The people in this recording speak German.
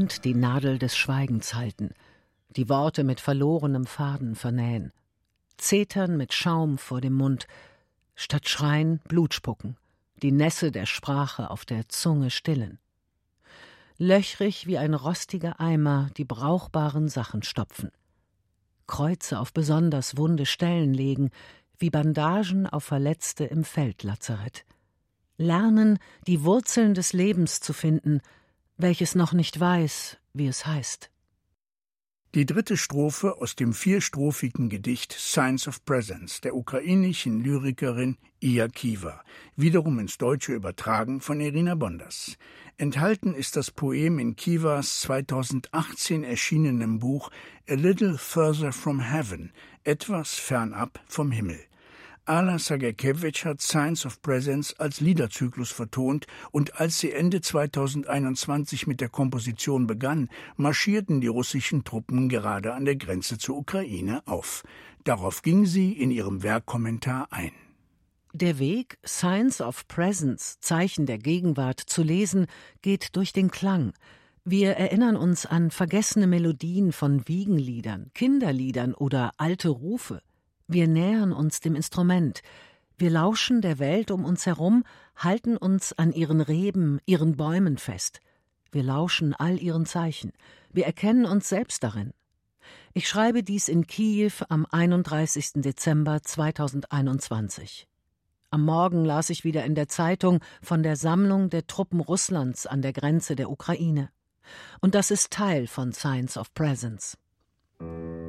Hand die Nadel des Schweigens halten, die Worte mit verlorenem Faden vernähen, zetern mit Schaum vor dem Mund, statt Schreien Blut spucken, die Nässe der Sprache auf der Zunge stillen. Löchrig wie ein rostiger Eimer die brauchbaren Sachen stopfen. Kreuze auf besonders wunde Stellen legen, wie Bandagen auf Verletzte im Feldlazarett. Lernen, die Wurzeln des Lebens zu finden, welches noch nicht weiß, wie es heißt. Die dritte Strophe aus dem vierstrophigen Gedicht Signs of Presence der ukrainischen Lyrikerin Iya Kiva, wiederum ins Deutsche übertragen von Irina Bonders. Enthalten ist das Poem in Kivas 2018 erschienenem Buch A Little Further from Heaven, etwas fernab vom Himmel. Ala Sagerkevich hat Signs of Presence als Liederzyklus vertont, und als sie Ende 2021 mit der Komposition begann, marschierten die russischen Truppen gerade an der Grenze zur Ukraine auf. Darauf ging sie in ihrem Werkkommentar ein. Der Weg, Signs of Presence, Zeichen der Gegenwart, zu lesen, geht durch den Klang. Wir erinnern uns an vergessene Melodien von Wiegenliedern, Kinderliedern oder alte Rufe. Wir nähern uns dem Instrument. Wir lauschen der Welt um uns herum, halten uns an ihren Reben, ihren Bäumen fest. Wir lauschen all ihren Zeichen. Wir erkennen uns selbst darin. Ich schreibe dies in Kiew am 31. Dezember 2021. Am Morgen las ich wieder in der Zeitung von der Sammlung der Truppen Russlands an der Grenze der Ukraine. Und das ist Teil von Signs of Presence.